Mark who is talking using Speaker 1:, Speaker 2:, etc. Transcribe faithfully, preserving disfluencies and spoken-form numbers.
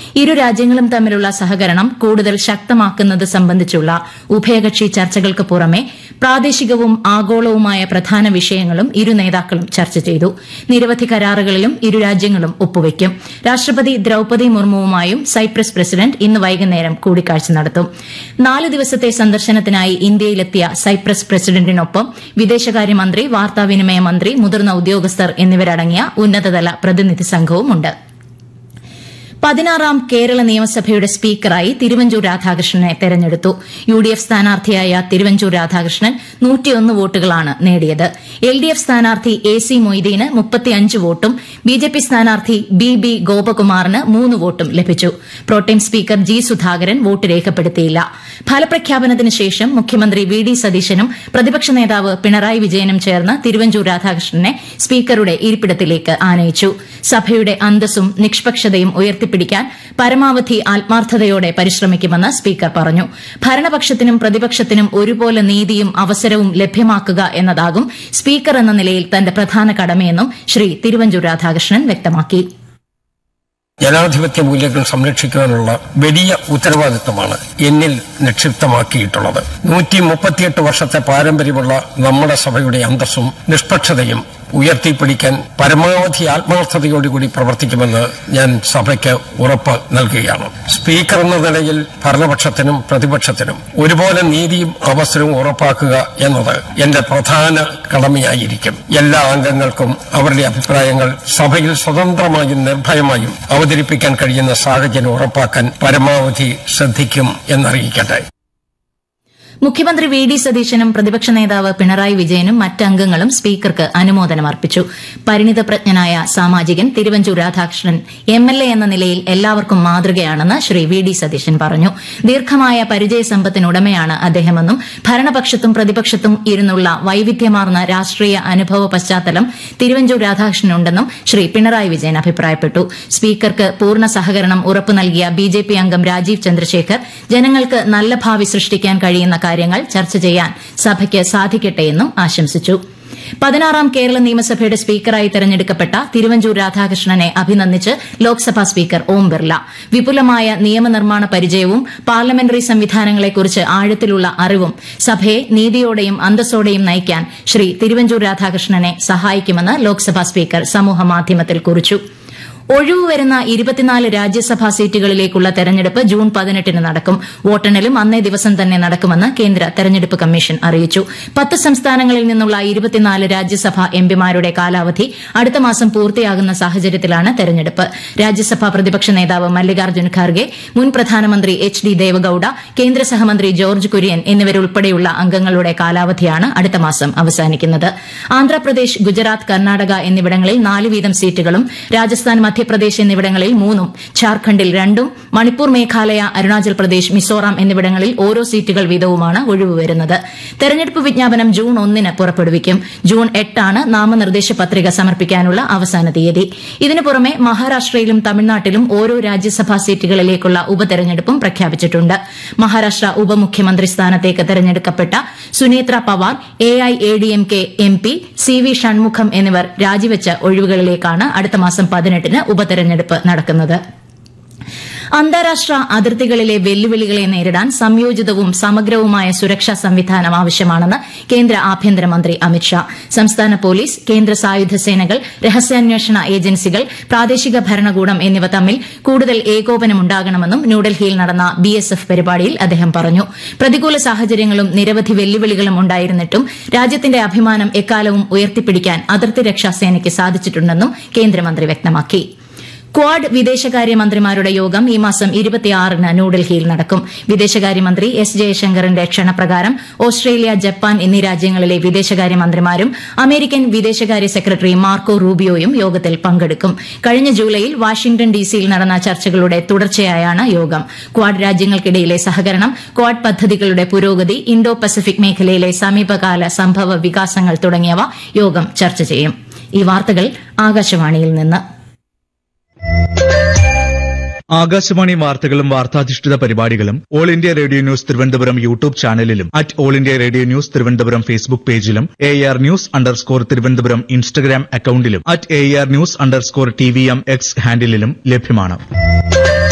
Speaker 1: ഇരു രാജ്യങ്ങളും തമ്മിലുള്ള സഹകരണം കൂടുതൽ ശക്തമാക്കുന്നത് സംബന്ധിച്ചുള്ള ഉഭയകക്ഷി ചർച്ചകൾക്ക് പുറമെ പ്രാദേശികവും ആഗോളവുമായ പ്രധാന വിഷയങ്ങളും ഇരു നേതാക്കളും ചർച്ച ചെയ്തു. നിരവധി കരാറുകളിലും ഇരു രാജ്യങ്ങളും ഒപ്പുവയ്ക്കും. രാഷ്ട്രപതി ദ്രൌപദി മുർമുവുമായും സൈപ്രസ് പ്രസിഡന്റ് ഇന്ന് വൈകുന്നേരം കൂടിക്കാഴ്ച നടത്തും. നാല് ദിവസത്തെ സന്ദർശനത്തിനായി ഇന്ത്യയിലെത്തിയ സൈപ്രസ് പ്രസിഡന്റിനൊപ്പം വിദേശകാര്യമന്ത്രി, വാർത്താവിനിമയ മന്ത്രി, മുതിർന്ന ഉദ്യോഗസ്ഥർ എന്നിവരടങ്ങിയ ഉന്നതതല പ്രതിനിധി സംഘവുമുണ്ട്. പതിനാറാം കേരള നിയമസഭയുടെ സ്പീക്കറായി തിരുവഞ്ചൂർ രാധാകൃഷ്ണനെ തെരഞ്ഞെടുത്തു. U D F സ്ഥാനാർത്ഥിയായ Thiruvanchoor Radhakrishnan നൂറ്റിയൊന്ന് വോട്ടുകളാണ് നേടിയത്. എൽ ഡി എഫ് സ്ഥാനാർത്ഥി എ സി മൊയ്തീന് മുപ്പത്തിയഞ്ച് വോട്ടും ബി ജെ പി സ്ഥാനാർത്ഥി ബി ബി ഗോപകുമാറിന് മൂന്ന് വോട്ടും ലഭിച്ചു. Pro tem speaker G Sudhakaran vote രേഖപ്പെടുത്തിയില്ല. ഫലപ്രഖ്യാപനത്തിന് ശേഷം മുഖ്യമന്ത്രി വി ഡി സതീശനും പ്രതിപക്ഷ നേതാവ് പിണറായി വിജയനും ചേർന്ന് തിരുവഞ്ചൂർ രാധാകൃഷ്ണനെ സ്പീക്കറുടെ ഇരിപ്പിടത്തിലേക്ക് ആനയിച്ചു. സഭയുടെ അന്തസ്സും നിഷ്പക്ഷതയും ഉയർത്തിപ്പിടിക്കാൻ പരമാവധി ആത്മാർത്ഥതയോടെ പരിശ്രമിക്കുമെന്ന് സ്പീക്കർ പറഞ്ഞു. ഭരണപക്ഷത്തിനും പ്രതിപക്ഷത്തിനും ഒരുപോലെ നീതിയും അവസരവും ലഭ്യമാക്കുക എന്നതാകും സ്പീക്കർ എന്ന നിലയിൽ തന്റെ പ്രധാന കടമയെന്നും ശ്രീ തിരുവഞ്ചൂർ രാധാകൃഷ്ണൻ വ്യക്തമാക്കി.
Speaker 2: ജനാധിപത്യ മൂല്യങ്ങൾ സംരക്ഷിക്കുവാനുള്ള വലിയ ഉത്തരവാദിത്വമാണ് എന്നിൽ നിക്ഷിപ്തമാക്കിയിട്ടുള്ളത്. നൂറ്റി മുപ്പത്തിയെട്ട് വർഷത്തെ പാരമ്പര്യമുള്ള നമ്മുടെ സഭയുടെ അന്തസ്സും നിഷ്പക്ഷതയും ഉയർത്തിപ്പിടിക്കാൻ പരമാവധി ആത്മാർത്ഥതയോടുകൂടി പ്രവർത്തിക്കുമെന്ന് ഞാൻ സഭയ്ക്ക് ഉറപ്പ് നൽകുകയാണ്. സ്പീക്കർ എന്ന നിലയിൽ ഭരണപക്ഷത്തിനും പ്രതിപക്ഷത്തിനും ഒരുപോലെ നീതിയും അവസരവും ഉറപ്പാക്കുക എന്നത് എന്റെ പ്രധാന കടമയായിരിക്കും. എല്ലാ അംഗങ്ങൾക്കും അവരുടെ അഭിപ്രായങ്ങൾ സഭയിൽ സ്വതന്ത്രമായും നിർഭയമായും അവതരിപ്പിക്കാൻ കഴിയുന്ന സാഹചര്യം ഉറപ്പാക്കാൻ പരമാവധി ശ്രദ്ധിക്കും എന്നറിയിക്കട്ടെ.
Speaker 1: മുഖ്യമന്ത്രി വി ഡി സതീശനും പ്രതിപക്ഷ നേതാവ് പിണറായി വിജയനും മറ്റംഗങ്ങളും സ്പീക്കർക്ക് അനുമോദനം അർപ്പിച്ചു. പരിണിതപ്രജ്ഞനായ സാമാജികൻ Thiruvanchoor Radhakrishnan M L A എന്ന നിലയിൽ എല്ലാവർക്കും മാതൃകയാണെന്ന് ശ്രീ വി ഡി സതീശൻ പറഞ്ഞു. ദീർഘമായ പരിചയസമ്പത്തിനുടമയാണ് അദ്ദേഹമെന്നും ഭരണപക്ഷത്തും പ്രതിപക്ഷത്തും ഇരുന്നുള്ള വൈവിധ്യമാർന്ന രാഷ്ട്രീയ അനുഭവ പശ്ചാത്തലം തിരുവഞ്ചൂർ രാധാകൃഷ്ണനുണ്ടെന്നും ശ്രീ പിണറായി വിജയൻ അഭിപ്രായപ്പെട്ടു. സ്പീക്കർക്ക് പൂർണ്ണ സഹകരണം ഉറപ്പു നൽകിയ ബി ജെ പി അംഗം രാജീവ് ചന്ദ്രശേഖർ ജനങ്ങൾക്ക് നല്ല ഭാവി സൃഷ്ടിക്കാൻ കഴിയുന്ന കാര്യങ്ങൾ ചർച്ച ചെയ്യാൻ സഭയ്ക്ക് സാധിക്കട്ടെയെന്നും ആശംസിച്ചു. പതിനാറാം കേരള നിയമസഭയുടെ സ്പീക്കറായി തെരഞ്ഞെടുക്കപ്പെട്ട തിരുവഞ്ചൂർ രാധാകൃഷ്ണനെ അഭിനന്ദിച്ച് ലോക്സഭാ സ്പീക്കർ ഓം ബിർല വിപുലമായ നിയമനിർമ്മാണ പരിചയവും പാർലമെന്ററി സംവിധാനങ്ങളെക്കുറിച്ച് ആഴത്തിലുള്ള അറിവും സഭയെ നീതിയോടെയും അന്തസ്സോടെയും നയിക്കാൻ ശ്രീ തിരുവഞ്ചൂർ രാധാകൃഷ്ണനെ സഹായിക്കുമെന്ന് ലോക്സഭാ സ്പീക്കർ സമൂഹമാധ്യമത്തിൽ കുറിച്ചു. ഒഴിവ് വരുന്ന ഇരുപത്തിനാല് രാജ്യസഭാ സീറ്റുകളിലേക്കുള്ള തെരഞ്ഞെടുപ്പ് ജൂൺ പതിനെട്ടിന് നടക്കും. വോട്ടെണ്ണലും അന്നേ ദിവസം തന്നെ നടക്കുമെന്ന് കേന്ദ്ര തെരഞ്ഞെടുപ്പ് കമ്മീഷൻ അറിയിച്ചു. പത്ത് സംസ്ഥാനങ്ങളിൽ നിന്നുള്ള ഇരുപത്തിനാല് രാജ്യസഭാ എംപിമാരുടെ കാലാവധി അടുത്ത മാസം പൂർത്തിയാകുന്ന സാഹചര്യത്തിലാണ് തെരഞ്ഞെടുപ്പ്. രാജ്യസഭാ പ്രതിപക്ഷ നേതാവ് മല്ലികാർജ്ജുൻ ഖാർഗെ, മുൻ പ്രധാനമന്ത്രി എച്ച് ഡി ദേവഗൌഡ, കേന്ദ്ര സഹമന്ത്രി ജോർജ് കുര്യൻ എന്നിവരുൾപ്പെടെയുള്ള അംഗങ്ങളുടെ കാലാവധിയാണ് അടുത്ത മാസം അവസാനിക്കുന്നത്. ആന്ധ്രാപ്രദേശ്, ഗുജറാത്ത്, കർണാടക എന്നിവിടങ്ങളിൽ നാല് വീതം സീറ്റുകളും രാജസ്ഥാൻ, മധ്യപ്രദേശ് എന്നിവിടങ്ങളിൽ മൂന്നും, ഝാർഖണ്ഡിൽ രണ്ടും, മണിപ്പൂർ, മേഘാലയ, അരുണാചൽ പ്രദേശ്, മിസോറാം എന്നിവിടങ്ങളിൽ ഓരോ സീറ്റുകൾ വീതവുമാണ് ഒഴിവ് വരുന്നത്. തെരഞ്ഞെടുപ്പ് വിജ്ഞാപനം ജൂൺ ഒന്നിന് പുറപ്പെടുവിക്കും. ജൂൺ എട്ടാണ് നാമനിർദ്ദേശ പത്രിക സമർപ്പിക്കാനുള്ള അവസാന തീയതി. ഇതിനു പുറമെ മഹാരാഷ്ട്രയിലും തമിഴ്നാട്ടിലും ഓരോ രാജ്യസഭാ സീറ്റുകളിലേക്കുള്ള ഉപതെരഞ്ഞെടുപ്പും പ്രഖ്യാപിച്ചിട്ടുണ്ട്. മഹാരാഷ്ട്ര ഉപമുഖ്യമന്ത്രി സ്ഥാനത്തേക്ക് തെരഞ്ഞെടുക്കപ്പെട്ട Sunetra Pawar, A I A D M K M P C V Shanmugham എന്നിവർ രാജിവെച്ച ഒഴിവുകളിലേക്കാണ് അടുത്ത മാസം പതിനെട്ടിന് ഉപതെരഞ്ഞെടുപ്പ് നടക്കുന്നത്. അന്താരാഷ്ട്ര അതിർത്തികളിലെ വെല്ലുവിളികളെ നേരിടാൻ സംയോജിതവും സമഗ്രവുമായ സുരക്ഷാ സംവിധാനം ആവശ്യമാണെന്ന് കേന്ദ്ര ആഭ്യന്തരമന്ത്രി അമിത്ഷാ. സംസ്ഥാന പോലീസ്, കേന്ദ്ര സായുധ സേനകൾ, രഹസ്യാന്വേഷണ ഏജൻസികൾ, പ്രാദേശിക ഭരണകൂടം എന്നിവ തമ്മിൽ കൂടുതൽ ഏകോപനമുണ്ടാകണമെന്നും ന്യൂഡൽഹിയിൽ നടന്ന ബി എസ് എഫ് പരിപാടിയിൽ അദ്ദേഹം പറഞ്ഞു. പ്രതികൂല സാഹചര്യങ്ങളും നിരവധി വെല്ലുവിളികളും ഉണ്ടായിരുന്നിട്ടും രാജ്യത്തിന്റെ അഭിമാനം എക്കാലവും ഉയർത്തിപ്പിടിക്കാൻ അതിർത്തി രക്ഷാസേനയ്ക്ക് സാധിച്ചിട്ടുണ്ടെന്നും കേന്ദ്രമന്ത്രി വ്യക്തമാക്കി. ക്വാഡ് വിദേശകാര്യമന്ത്രിമാരുടെ യോഗം ഈ മാസം ഇരുപത്തിയാറിന് ന്യൂഡൽഹിയിൽ നടക്കും. വിദേശകാര്യമന്ത്രി എസ് ജയശങ്കറിന്റെ ക്ഷണപ്രകാരം ഓസ്ട്രേലിയ, ജപ്പാൻ എന്നീ രാജ്യങ്ങളിലെ വിദേശകാര്യമന്ത്രിമാരും അമേരിക്കൻ വിദേശകാര്യ സെക്രട്ടറി മാർക്കോ റൂബിയോയും യോഗത്തിൽ പങ്കെടുക്കും. കഴിഞ്ഞ ജൂലൈയിൽ വാഷിംഗ്ടൺ ഡിസിയിൽ നടന്ന ചർച്ചകളുടെ തുടർച്ചയായാണ് യോഗം. ക്വാഡ് രാജ്യങ്ങൾക്കിടയിലെ സഹകരണം, ക്വാഡ് പദ്ധതികളുടെ പുരോഗതി, ഇന്തോ പസഫിക് മേഖലയിലെ സമീപകാല സംഭവ വികാസങ്ങൾ തുടങ്ങിയവ യോഗം ചർച്ച ചെയ്യും. ഈ വാർത്തകൾ ആകാശവാണിയിൽ നിന്ന്.
Speaker 3: ആകാശവാണി വാർത്തകളും വാർത്താധിഷ്ഠിത പരിപാടികളും all India radio news Thiruvananthapuram YouTube ചാനലിലും at all India radio news Thiruvananthapuram Facebook പേജിലും A R news underscore Thiruvananthapuram Instagram അക്കൌണ്ടിലും at A R news underscore T V M X ഹാൻഡിലും ലഭ്യമാണ്.